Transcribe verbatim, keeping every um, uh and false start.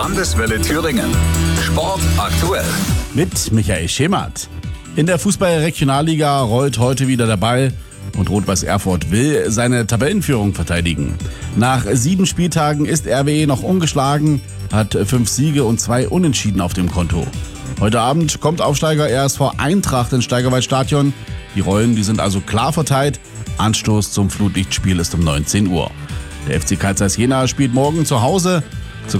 Landeswelle Thüringen. Sport aktuell. Mit Michael Schemert. In der Fußball-Regionalliga rollt heute wieder der Ball und Rot-Weiß Erfurt will seine Tabellenführung verteidigen. Nach sieben Spieltagen ist R W E noch ungeschlagen, hat fünf Siege und zwei Unentschieden auf dem Konto. Heute Abend kommt Aufsteiger R S V Eintracht ins Steigerwaldstadion. Die Rollen, die sind also klar verteilt. Anstoß zum Flutlichtspiel ist um neunzehn Uhr. Der F C Carl Zeiss Jena spielt morgen zu Hause